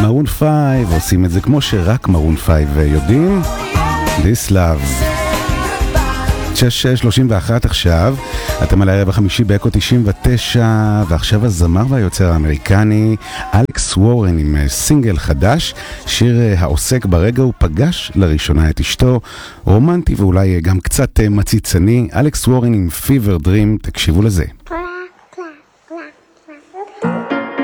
מרון 5 עושים את זה כמו שרק מרון 5 יודעים. This Love 6:31 עכשיו, אתם על הערב החמישי באקו 99, ועכשיו הזמר והיוצר האמריקני אלכס וורן עם סינגל חדש, שיר העוסק ברגע הוא פגש לראשונה את אשתו, רומנטי ואולי גם קצת מציצני. אלכס וורן עם Fever Dream, תקשיבו לזה.